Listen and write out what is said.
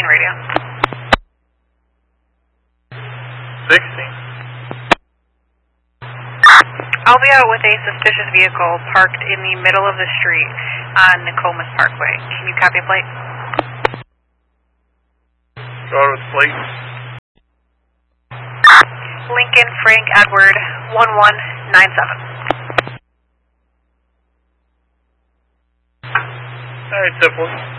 radio. 16. I'll be out with a suspicious vehicle parked in the middle of the street on Nokomis Parkway. Can you copy a plate? Go out with plate. Lincoln Frank Edward 1197. Alright, 10-4.